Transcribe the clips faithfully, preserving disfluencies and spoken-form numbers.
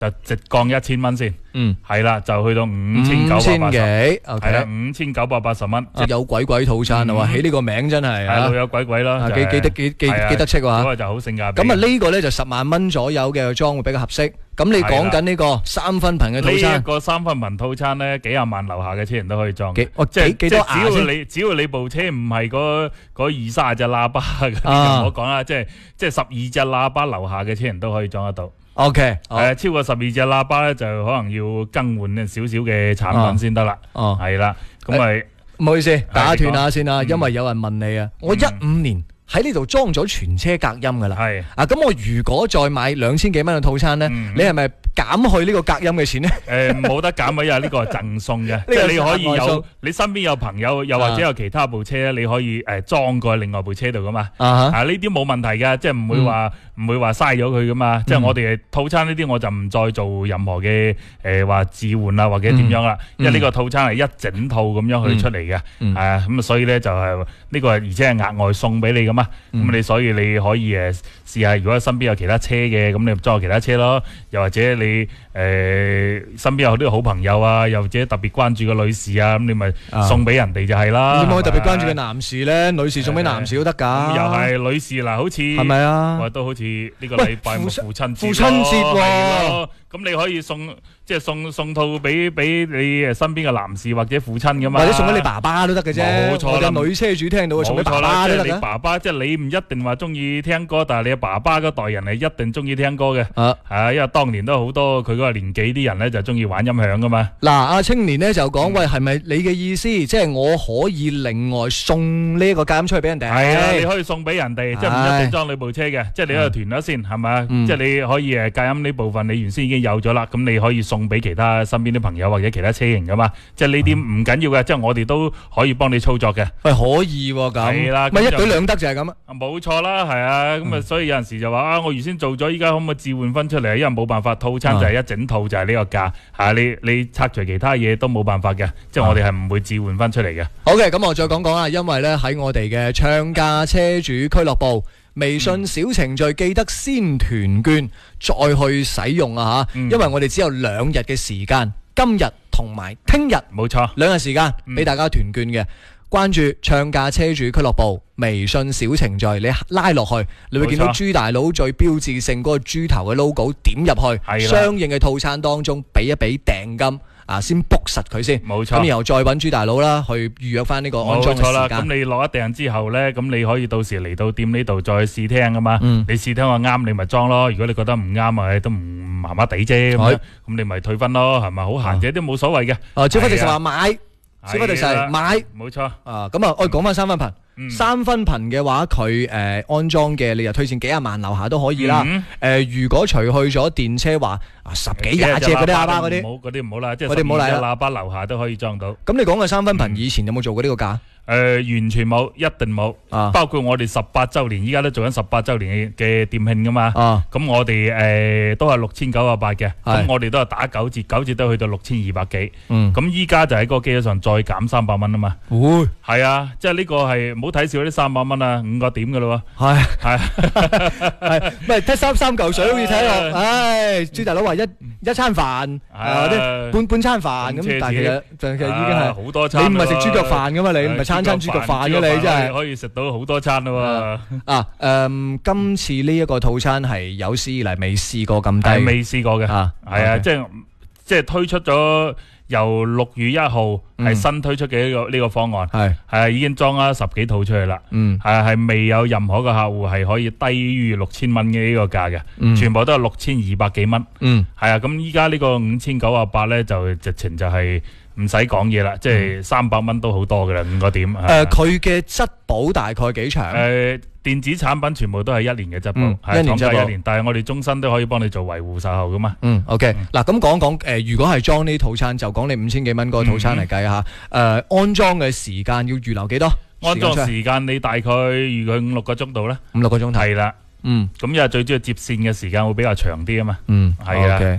就直降一千蚊先， 嗯， 係啦，就去到五千九百八十，係啦，五千九百八十蚊， 即有鬼鬼套餐啊！哇，起呢個名真係係老有鬼鬼啦， 幾幾得幾幾幾得戚喎嚇， 嗰個就好性價比。 咁啊呢個咧就十萬蚊左右嘅裝會比較合適。咁你講緊呢個三分頻嘅套餐， 呢一個三分頻套餐咧，幾廿萬樓下嘅車人都可以裝。 幾哦即係幾多只要你只要你部車唔係嗰嗰二三十隻喇叭嗰啲，就唔好講啦。即係即係十二隻喇叭樓下嘅車人都可以裝得到。 O K， 誒超過十二隻喇叭咧，就可能要更換少少嘅產品先得啦。 哦， 係啦，咁咪唔好意思，打斷下先啦，因為有人問你啊，我一五年喺呢度裝咗全車隔音噶啦。 係啊，咁我如果再買兩千幾蚊嘅套餐咧，你係咪減去呢個隔音嘅錢咧？ 誒冇得減啊，因為呢個係贈送嘅，即係你可以有你身邊有朋友，又或者有其他部車咧，你可以誒裝過另外部車度噶嘛。啊呢啲冇問題嘅，即係唔會話唔會話嘥咗佢噶嘛。即係我哋套餐呢啲我就唔再做任何嘅誒話置換啊或者點樣啦，因為呢個套餐係一整套咁樣去出嚟嘅，係啊咁啊所以咧就係呢個而且係額外送俾你噶嘛。咁你所以你可以誒試下，如果身邊有其他車嘅，咁你裝其他車咯，又或者你誒、呃、身邊有啲好朋友啊，又或者特別關注個女士啊，咁你咪送俾人哋就係啦。 點解特別關注嘅男士咧？女士送俾男士都得㗎。 又係女士嗱，好似係咪啊？ 或都好似呢個禮拜父親節， 父親節喎。 咁你可以送即係送送套俾俾你誒身邊嘅男士或者父親噶嘛， 或者送俾你爸爸都得嘅啫。 冇錯啦， 我哋女車主聽到送俾爸爸都得㗎。 即係你爸爸，即係你唔一定話中意聽歌，但係你爸爸嗰代人係一定中意聽歌嘅。啊，係因為當年都好多佢嗰個年紀啲人咧就中意玩音響噶嘛。嗱，阿青年咧就講喂，係咪你嘅意思，即係我可以另外送呢個隔音出去俾人哋？係啊，你可以送俾人哋，即係唔一定裝你部車嘅，即係你喺度團咗先，係咪？即係你可以誒隔音呢部分，你原先已經有咗啦，咁你可以送俾其他身邊啲朋友或者其他車型噶嘛，即係呢啲唔緊要嘅，即係我哋都可以幫你操作嘅。喂，可以咁，係啦，咪一舉兩得就係咁啊！冇錯啦，係啊，咁啊，所以有陣時就話啊，我原先做咗，依家可唔可以置換翻出嚟？因為冇辦法，套餐就係一整套就係呢個價，吓你你拆除其他嘢都冇辦法嘅，即係我哋係唔會置換翻出嚟嘅。好嘅，咁我再講講啦，因為咧喺我哋嘅暢駕車主俱樂部微信小程序記得先團券再去使用啊吓，因為我哋只有兩日嘅時間，今日同埋聽日，冇錯，兩日時間俾大家團券嘅。關注暢駕車主俱樂部微信小程序，你拉落去，你會見到豬大佬最標誌性嗰個豬頭嘅 logo， 點入去，相應嘅套餐當中俾一俾訂金。啊，先 book 實佢先，冇錯，咁然後再揾豬大佬啦，去預約翻呢個安裝嘅時間。冇錯啦，咁你落一訂之後咧，咁你可以到時嚟到店呢度再試聽噶嘛。嗯、你試聽話啱，你咪裝咯。如果你覺得唔啱啊，都唔麻麻地啫，咁咁你咪退分咯，係咪？好閒啫，都冇所謂嘅。哦，招輝迪實話買，招輝迪實買，冇錯。啊，咁啊，我講翻三分頻。三分頻嘅話，佢誒、呃、安裝嘅，你就推薦幾廿萬樓下都可以啦。誒、嗯呃，如果除去咗電車話啊十幾廿隻嗰啲喇叭嗰啲，嗰啲唔好啦，即係十二隻喇叭樓下都可以裝到。咁你講嘅三分頻以前有冇做過呢個價？誒、呃，完全冇，一定冇。啊，包括我哋十八周年，依家都做緊十八周年嘅店慶噶嘛。啊，咁我哋誒、呃、都係六千九百八嘅，咁我哋都係打九折，九折都去到六千二百幾。嗯，咁依家就喺嗰個基礎上再減三百蚊啊嘛。會係啊，即係呢個係唔好睇少啲三百蚊啊，五個點噶咯喎。係係係，唔係得三三嚿水好似睇落，唉，朱大佬話一一餐飯，或者半半餐飯咁，但係其實其實已經係好多餐。你唔係食豬腳飯噶嘛？你唔係餐餐豬腳飯嘅你真係可以食到好多餐咯喎。啊誒，今次呢一個套餐係有史以嚟未試過咁低，未試過嘅嚇，係啊，即係即係推出咗。由六月一號係新推出嘅呢個呢個方案，係係已經裝咗十幾套出去啦，係係未有任何嘅客戶係可以低於六千蚊嘅呢個價嘅，全部都係六千二百幾蚊，係啊，咁依家呢個五千九百八咧就直情就係唔使講嘢啦，即係三百蚊都好多噶啦，五個點。誒，佢嘅質保大概幾長？誒。電子產品全部都係一年嘅質保，係講價一年，但係我哋終身都可以幫你做維護售後噶嘛。嗯 ，OK，嗱咁講講誒，如果係裝呢套餐，就講你五千幾蚊嗰個套餐嚟計下，誒安裝嘅時間要預留幾多？安裝時間你大概預佢五六個鐘度啦，五六個鐘頭係啦。嗯，咁因為最主要接線嘅時間會比較長啲啊嘛。嗯，係啊。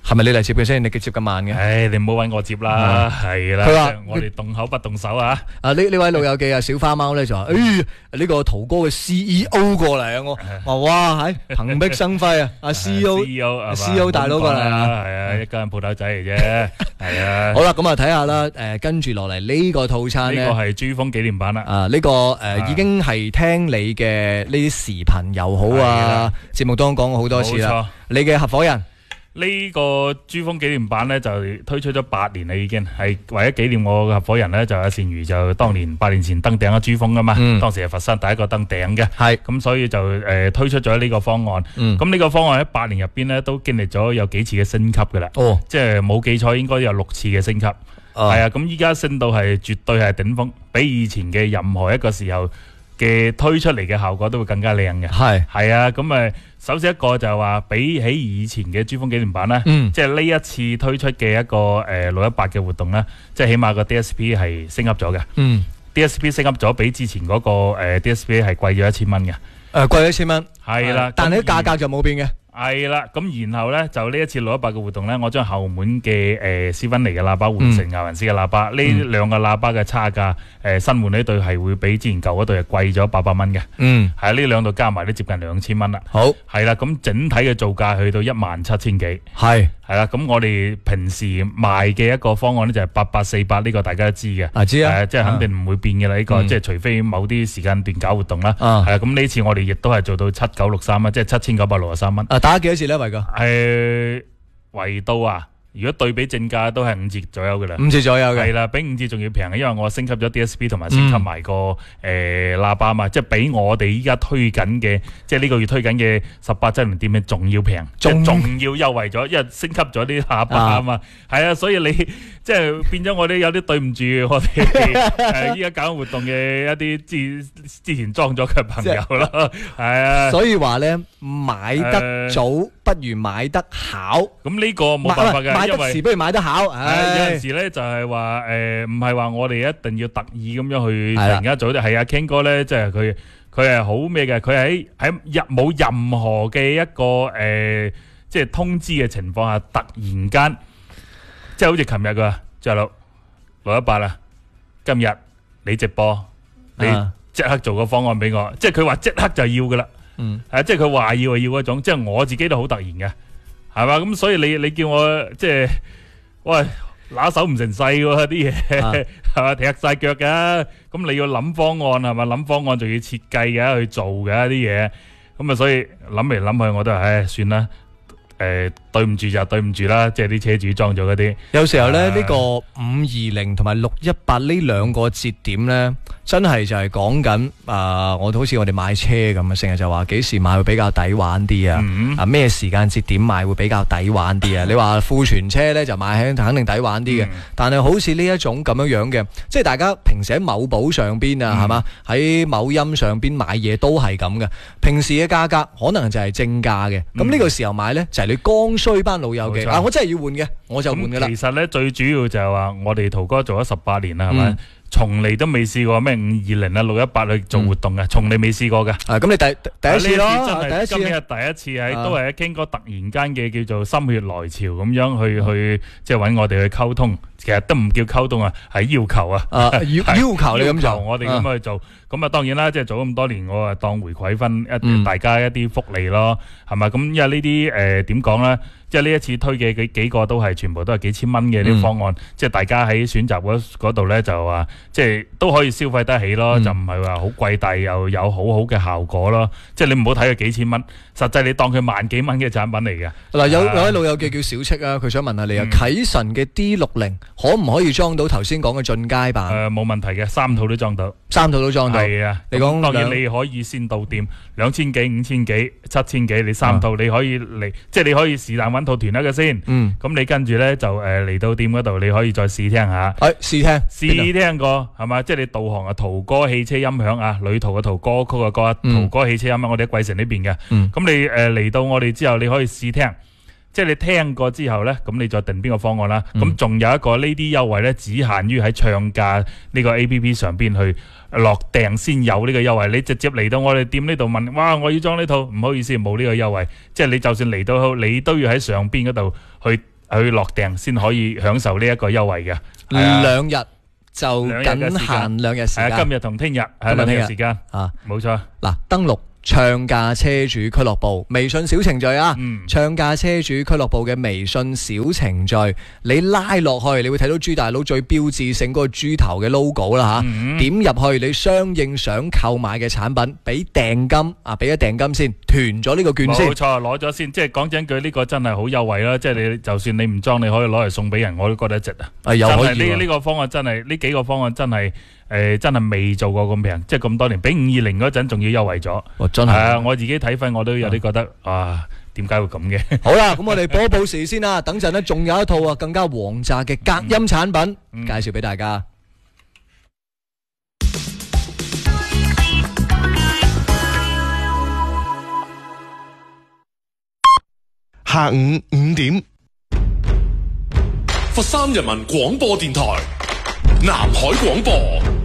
係咪你嚟接嘅先？你接咁慢嘅？ 唉，你唔好揾我接啦，係啦。 佢話我哋動口不動手啊！ 啊呢呢位老友記啊，小花貓咧就話：，誒呢個陶哥嘅 C E O 過嚟啊！我話哇，係蓬蓽生輝啊！阿 C E O，C E O 大佬過嚟啊！ 係啊，一間鋪頭仔嚟啫，係啊。 好啦，咁啊睇下啦，誒跟住落嚟呢個套餐咧， 呢個係珠峰紀念版啦。啊， 呢個誒已經係聽你嘅呢啲視頻又好啊，節目當中講過好多次啦。你嘅合夥人。 呢個珠峰紀念版咧就推出咗八年啦，已經係為咗紀念我嘅合夥人咧，就阿善如就當年八年前登頂咗珠峰啊嘛，嗯、當時係佛山第一個登頂嘅，係咁所以就誒、呃、推出咗呢個方案。咁呢、嗯、個方案喺八年入邊咧都經歷咗有幾次嘅升級噶啦，哦、即係冇記錯應該有六次嘅升級，係、哦、啊，咁依家升到係絕對係頂峰，比以前嘅任何一個時候嘅推出嚟嘅效果都會更加靚嘅，係係啊，咁誒。首先一個就係話比起以前嘅珠峰紀念版咧，嗯、即係呢一次推出嘅一個誒六一八嘅活動咧，即係起碼個 D S P 係升級咗嘅。嗯、D S P 升級咗，比之前嗰個誒 D S P 係貴咗一千蚊嘅。誒貴咗一千蚊，係啦，但係啲價格就冇變嘅。係啦，咁然後咧就呢一次六一八嘅活動咧，我將後門嘅誒斯芬尼嘅喇叭換成亞雲斯嘅喇叭，呢兩、嗯、個喇叭嘅差價誒、呃、新換呢對係會比之前舊嗰對係貴咗八百蚊嘅。嗯，係啊，呢兩度加埋都接近兩千蚊啦。好，係啦，咁整體嘅造價去到一萬七千幾。係。係啦，咁我哋平時賣嘅一個方案咧就係八八四八，呢個大家都知嘅，啊知啊，即係肯定唔會變嘅啦，呢個即係除非某啲時間段搞活動啦，係啊，咁呢次我哋亦都係做到七九六三蚊，即係七千九百六十三蚊。啊，打幾多折咧，維哥？係維到啊！如果對比正價都係五折左右嘅啦，五折左右嘅係啦，比五折仲要平嘅，因為我升級咗 D S P 同埋升級埋個誒喇叭嘛，即係比我哋依家推緊嘅，即係呢個月推緊嘅十八周年店嘅仲要平，仲仲要優惠咗，因為升級咗啲喇叭啊嘛，係啊，所以你即係變咗我哋有啲對唔住我哋誒依家搞活動嘅一啲之之前裝咗嘅朋友咯，係啊，所以話咧買得早不如買得巧，咁呢個冇辦法嘅。買得遲不如買得巧，唉，有陣時咧就係話誒，唔係話我哋一定要特意咁樣去突然間做啲，係啊 King 哥咧，即係佢佢係好咩嘅，佢喺喺入冇任何嘅一個誒，即係通知嘅情況下，突然間即係好似琴日㗎，張六六一八啦，今日你直播，你即刻做個方案俾我，即係佢話即刻就要噶啦，嗯，係即係佢話要就要嗰種，即係我自己都好突然嘅。係嘛，咁所以你你叫我即係喂拿手唔成勢喎啲嘢，係嘛，踢晒腳噶，咁你要諗方案係嘛，諗方案仲要設計嘅去做嘅啲嘢，咁啊所以諗嚟諗去我都係唉算啦，誒對唔住就對唔住啦，即係啲車主裝咗嗰啲。有時候咧呢個五二零同埋六一八呢兩個節點咧，真係就係講緊啊！我好似我哋買車咁啊，成日就話幾時買會比較抵玩啲啊？啊咩時間節點買會比較抵玩啲啊？你話庫存車咧就買喺肯定抵玩啲嘅，但係好似呢一種咁樣樣嘅，即係大家平時喺某寶上邊啊，係嘛，喺某音上邊買嘢都係咁嘅。平時嘅價格可能就係正價嘅，咁呢個時候買咧就係你剛需班老友嘅啊！我真係要換嘅，我就換噶啦。其實咧最主要就係話我哋陶哥做咗十八年啦，係咪？從嚟都未試過咩五二零啊六一八去做活動嘅，從嚟未試過嘅。啊，咁你第第一次咯，第一次，今日第一次喺都係喺King哥突然間嘅叫做心血來潮咁樣去去，即係揾我哋去溝通。其實都唔叫溝通啊，係要求啊。要要求你咁做，我哋咁去做。咁啊，當然啦，即係做咗咁多年，我啊當回饋翻一大家一啲福利咯，係咪？咁因為呢啲誒點講咧？即係呢一次推嘅幾幾個都係全部都係幾千蚊嘅啲方案，嗯、即係大家喺選擇嗰嗰度咧就話，即係都可以消費得起咯，嗯、就唔係話好貴，但係又有好好嘅效果咯。即係你唔好睇佢幾千蚊，實際你當佢萬幾蚊嘅產品嚟嘅。嗱，有有位老友記叫小戚啊，佢想問下你啊，啟、嗯、辰嘅 D 六零可唔可以裝到頭先講嘅進階版？誒、呃，冇問題嘅，三套都裝到，三套都裝到。係啊，你講當然你可以先到店兩千幾、五千幾、七千幾，你三套你可以嚟，啊、即係你可以是但揾套團一個先。嗯，咁你跟住咧就誒嚟到店嗰度，你可以再試聽下。誒、哎，試聽，試聽過係嘛？即係你導航啊，陶哥汽車音響啊，旅途嘅途，歌曲嘅歌，陶哥汽車音響，我哋喺貴城呢邊嘅。咁、嗯、你誒嚟、呃、到我哋之後，你可以試聽。即係你聽過之後呢，咁你再定邊個方案啦。咁仲、嗯、有一個呢啲優惠呢，只限於喺唱價呢個 A P P 上邊去落訂先有呢個優惠。你直接嚟到我哋店呢度問，哇，我要裝呢套，唔好意思，冇呢個優惠。即係你就算嚟到，你都要喺上邊嗰度去去落訂先可以享受呢一個優惠嘅。 兩日就僅限兩日時間， 今日同聽日係兩日時間啊， 冇錯。 嗱，登錄暢駕車主俱樂部微信小程序啊，暢駕車主俱樂部嘅微信小程序，你拉落去，你會睇到朱大佬最標誌性嗰個豬頭嘅 logo 啦吓，嗯、點入去你相應想購買嘅產品，俾訂金啊，俾咗訂金先，團咗呢個券先， 冇錯，攞咗先。即係講真句，呢、這個真係好優惠啦！即係你就算你唔裝，你可以攞嚟送俾人，我都覺得值啊！ 係又可以呢呢個方案真係呢幾個方案真係。誒、呃，真係未做過咁平，即係咁多年，比五二零嗰陣仲要優惠咗。 哦，真係、 呃。我自己睇翻，我都有啲覺得，啊，點解會咁嘅？ 好啦，咁我哋報一報時先啦。等陣呢，仲有一套啊，更加王炸嘅隔音產品、嗯、介紹俾大家。 下午五點，佛山人民廣播電台。南海廣播，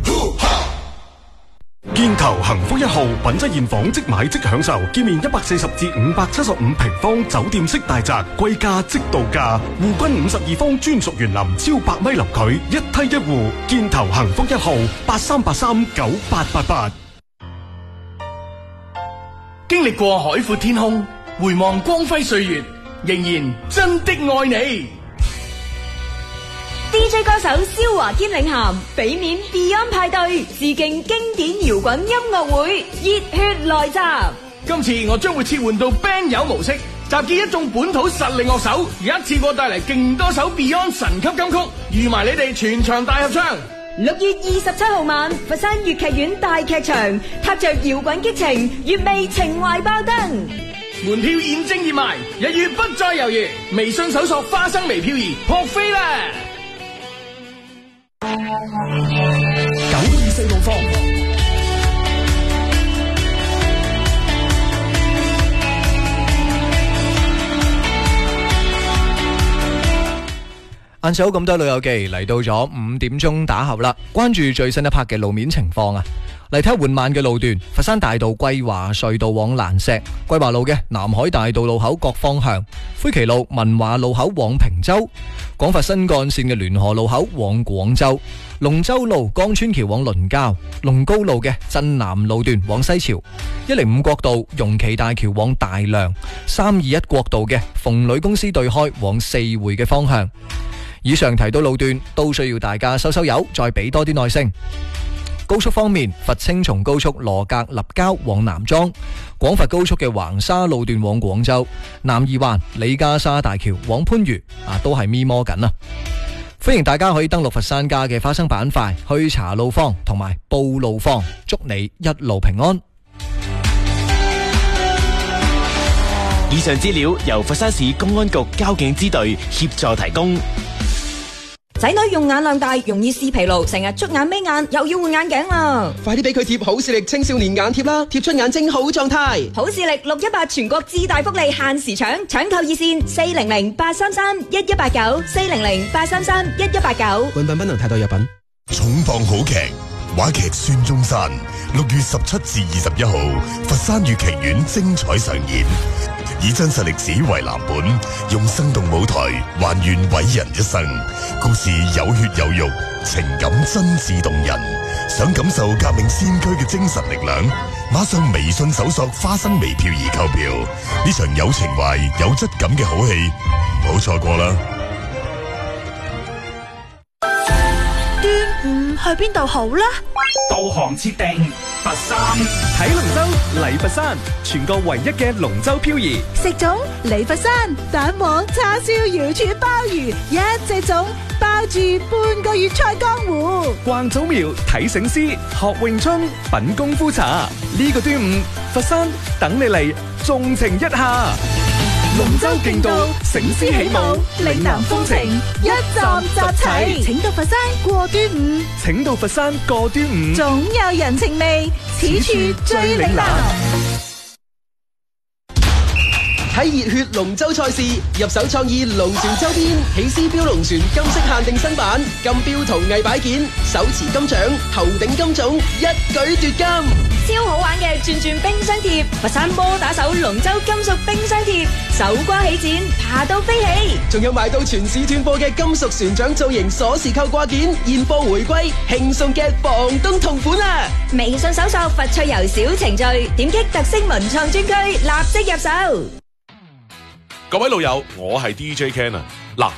建投幸福一號品質現房即買即享受，建面一百四十至五百七十五平方酒店式大宅，貴價即到價，戶均五十二方專屬園林，超百米林距，一梯一戶。建投幸福一號八三八三九八八八。 經歷過海闊天空，回望光輝歲月，仍然真的愛你。 D J 歌手蕭華堅領銜，俾面 Beyond 派對，致敬經典搖滾音樂會，熱血來襲。 今次我將會切換到 band 友模式，集結一眾本土實力樂手，一次過帶嚟勁多首 Beyond 神級金曲，預埋你哋全場大合唱。 六月二十七號晚，佛山粵劇院大劇場，踏着搖滾激情，粵味情懷爆燈。 門票現正熱賣，一於不再猶豫，微信搜索花生微漂兒撲飛啦！ 九二四路況， 晏晝咁多旅遊記嚟到咗五點鐘打後啦，關注最新一拍嘅路面情況啊！嚟睇下緩慢嘅路段，佛山大道桂華隧道往蘭石，桂華路嘅南海大道路口各方向，灰旗路文華路口往平洲，廣佛新幹線嘅聯河路口往廣州，龍舟路江川橋往倫郊，龍高路嘅鎮南路段往西樵，一零五國道容企大橋往大良，三二一國道嘅鳳女公司對開往四會嘅方向。以上提到路段都需要大家收收油，再俾多啲耐性。高速方面，佛青松高速羅格立交往南莊，廣佛高速嘅橫沙路段往廣州，南二環李家沙大橋往番禺啊，都係咪摸緊啊！歡迎大家可以登錄佛山家嘅花生板塊去查路況同埋報路況，祝你一路平安。 以上資料由佛山市公安局交警支隊協助提供。 仔女用眼量大，容易視疲勞，成日捽眼眯眼，又要換眼鏡啦！ 快啲俾佢貼好視力青少年眼貼啦，貼出眼睛好狀態。 好視力六一八全國至大福利限時搶，搶購熱線四零零八三三一一八九，四零零八三三一一八九。 本品不能太多藥品。 重磅好劇，話劇《孫中山》，六月十七至二十一號，佛山粵劇院精彩上演。以真實歷史為藍本，用生動舞台還原偉人一生，故事有血有肉，情感真摯動人。想感受革命先驅嘅精神力量，馬上微信搜索花生微票而購票。呢場有情懷、有質感嘅好戲，唔好錯過啦！ 端午去邊度好呢？ 導航設定佛山， 睇龍舟嚟佛山，全國唯一嘅龍舟漂移。 食粽嚟佛山，蛋黃叉燒瑤柱鮑魚，一隻粽包住半個粵菜江湖。 逛祖廟睇醒獅，學詠春品功夫茶。呢個端午，佛山等你嚟縱情一下。龍舟競渡，醒獅起舞，嶺南風情一站集齊。 請到佛山過端午， 請到佛山過端午， 總有人情味，此處最嶺南。 睇熱血龍舟賽事，入手創意龍船周邊，起司標龍船金色限定新版，金標陶藝擺件，手持金獎，頭頂金種，一舉奪金。 超好玩嘅轉轉冰箱貼，佛山摩打手龍舟金屬冰箱貼，手瓜起剪，爬到飛起。 仲有買到全市斷貨嘅金屬船長造型鎖匙扣掛件，現貨回歸，輕鬆嘅房東同款啊！ 微信搜索佛趣遊小程序，點擊特色文創專區，立即入手。 各位老友，我係 D J Ken 啊！